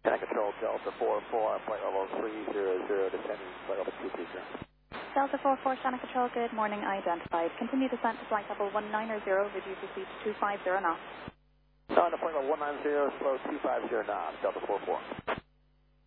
Santa Control, Delta 44, flight level 300, descending flight level 230. Delta 44, Santa Control, good morning, identified. Continue descent to flight level 190, reduce the speed to 250 knots. On to flight level 190, slow 250 knots, Delta 44.